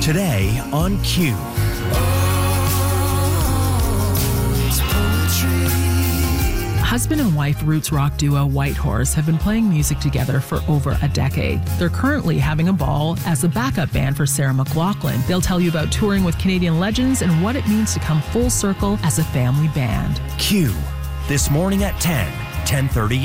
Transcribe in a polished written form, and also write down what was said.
Today on Q. Husband and wife roots rock duo Whitehorse have been playing music together for over a decade. They're currently having a ball as a backup band for Sarah McLachlan. They'll tell you about touring with Canadian legends and what it means to come full circle as a family band. Q. This morning at 10:30